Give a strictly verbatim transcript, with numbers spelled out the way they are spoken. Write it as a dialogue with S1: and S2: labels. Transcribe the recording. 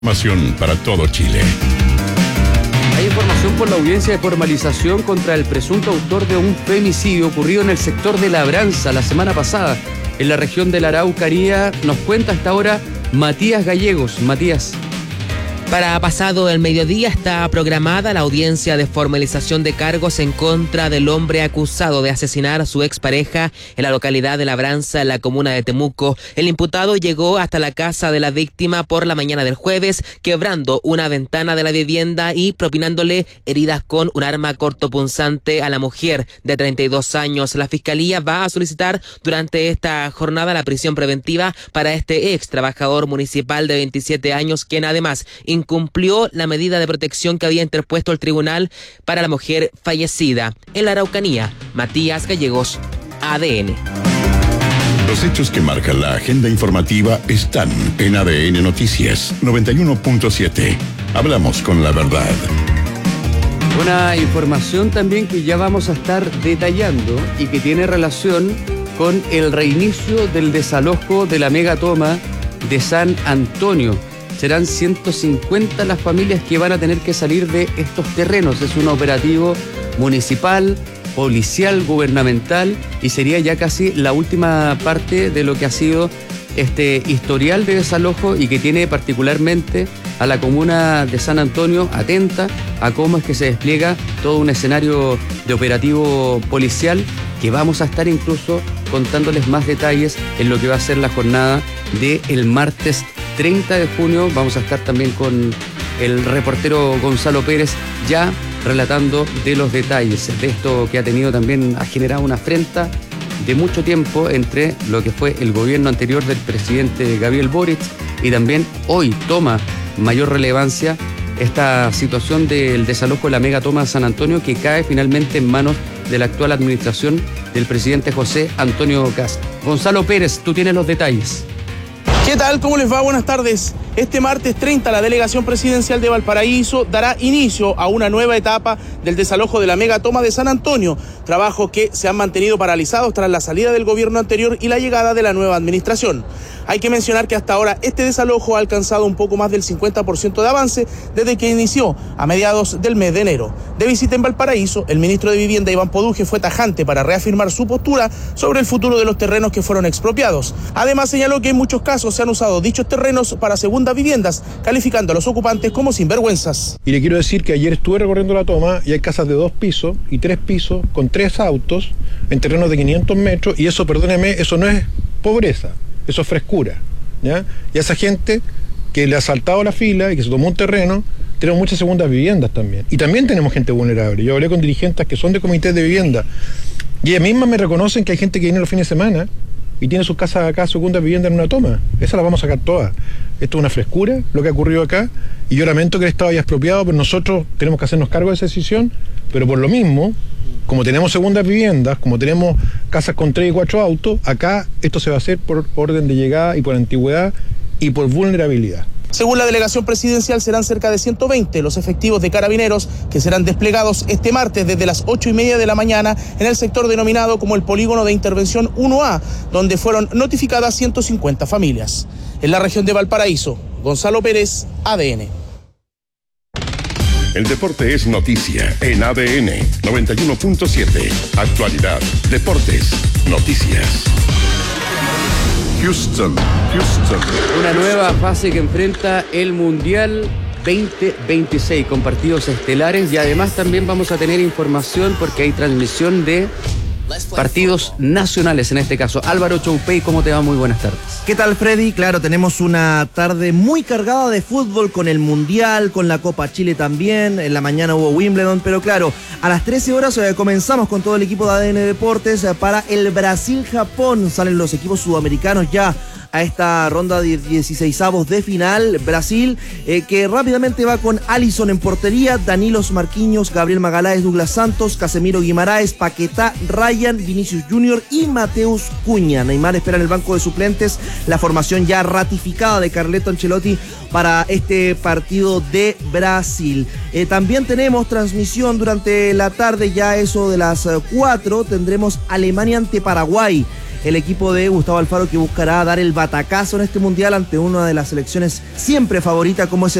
S1: Información para todo Chile.
S2: Hay información por la audiencia de formalización contra el presunto autor de un femicidio ocurrido en el sector de Labranza la semana pasada, en la región de la Araucanía. Nos cuenta hasta ahora Matías Gallegos. Matías.
S3: Para pasado el mediodía está programada la audiencia de formalización de cargos en contra del hombre acusado de asesinar a su expareja en la localidad de Labranza, en la comuna de Temuco. El imputado llegó hasta la casa de la víctima por la mañana del jueves, quebrando una ventana de la vivienda y propinándole heridas con un arma cortopunzante a la mujer de treinta y dos años. La fiscalía va a solicitar durante esta jornada la prisión preventiva para este ex trabajador municipal de veintisiete años, quien además incumplió la medida de protección que había interpuesto el tribunal para la mujer fallecida. En la Araucanía, Matías Gallegos, A D N.
S1: Los hechos que marcan la agenda informativa están en A D N Noticias noventa y uno punto siete. Hablamos con la verdad.
S2: Una información también que ya vamos a estar detallando y que tiene relación con el reinicio del desalojo de la megatoma de San Antonio. Serán ciento cincuenta las familias que van a tener que salir de estos terrenos. Es un operativo municipal, policial, gubernamental, y sería ya casi la última parte de lo que ha sido este historial de desalojo y que tiene particularmente a la comuna de San Antonio atenta a cómo es que se despliega todo un escenario de operativo policial, que vamos a estar incluso contándoles más detalles en lo que va a ser la jornada del martes treinta de junio. Vamos a estar también con el reportero Gonzalo Pérez ya relatando de los detalles de esto que ha tenido también, ha generado una afrenta de mucho tiempo entre lo que fue el gobierno anterior del presidente Gabriel Boric, y también hoy toma mayor relevancia esta situación del desalojo de la megatoma de San Antonio, que cae finalmente en manos de la actual administración del presidente José Antonio Kast. Gonzalo Pérez, tú tienes los detalles.
S4: ¿Qué tal? ¿Cómo les va? Buenas tardes. Este martes treinta, la delegación presidencial de Valparaíso dará inicio a una nueva etapa del desalojo de la megatoma de San Antonio, trabajos que se han mantenido paralizados tras la salida del gobierno anterior y la llegada de la nueva administración. Hay que mencionar que hasta ahora este desalojo ha alcanzado un poco más del cincuenta por ciento de avance desde que inició a mediados del mes de enero. De visita en Valparaíso, el ministro de Vivienda, Iván Poduje, fue tajante para reafirmar su postura sobre el futuro de los terrenos que fueron expropiados. Además, señaló que en muchos casos se han usado dichos terrenos para segundas viviendas, calificando a los ocupantes como sinvergüenzas.
S5: Y le quiero decir que ayer estuve recorriendo la toma y hay casas de dos pisos y tres pisos con tres autos en terrenos de quinientos metros, y eso, perdóneme, eso no es pobreza. Eso es frescura, ¿ya? Y a esa gente que le ha saltado la fila y que se tomó un terreno, tenemos muchas segundas viviendas también. Y también tenemos gente vulnerable. Yo hablé con dirigentes que son de comités de vivienda y ellas mismas me reconocen que hay gente que viene los fines de semana y tiene sus casas acá, segundas viviendas en una toma. Esas las vamos a sacar todas. Esto es una frescura, lo que ha ocurrido acá, y yo lamento que el Estado haya expropiado, pero nosotros tenemos que hacernos cargo de esa decisión, pero por lo mismo, como tenemos segundas viviendas, como tenemos casas con tres y cuatro autos, acá esto se va a hacer por orden de llegada y por antigüedad y por vulnerabilidad.
S4: Según la delegación presidencial, serán cerca de ciento veinte los efectivos de carabineros que serán desplegados este martes desde las ocho y media de la mañana en el sector denominado como el Polígono de Intervención uno A, donde fueron notificadas ciento cincuenta familias. En la región de Valparaíso, Gonzalo Pérez, A D N.
S1: El deporte es noticia en A D N noventa y uno punto siete. Actualidad, deportes, noticias. Houston, Houston.
S2: Una nueva fase que enfrenta el Mundial veinte veintiséis con partidos estelares, y además también vamos a tener información porque hay transmisión de partidos nacionales en este caso. Álvaro Choupey, ¿cómo te va? Muy buenas tardes.
S6: ¿Qué tal, Freddy? Claro, tenemos una tarde muy cargada de fútbol con el Mundial, con la Copa Chile también. En la mañana hubo Wimbledon, pero claro, a las trece horas eh, comenzamos con todo el equipo de A D N Deportes eh, para el Brasil-Japón. Salen los equipos sudamericanos ya a esta ronda de dieciseisavos de final. Brasil, eh, que rápidamente va con Alisson en portería, Danilos Marquinhos, Gabriel Magaláes, Douglas Santos, Casemiro Guimaraes, Paquetá, Ryan, Vinicius Junior y Mateus Cunha. Neymar espera en el banco de suplentes, la formación ya ratificada de Carleto Ancelotti para este partido de Brasil. Eh, también tenemos transmisión durante la tarde, ya eso de las cuatro, tendremos Alemania ante Paraguay. el equipo de Gustavo Alfaro, que buscará dar el batacazo en este mundial ante una de las selecciones siempre favorita como es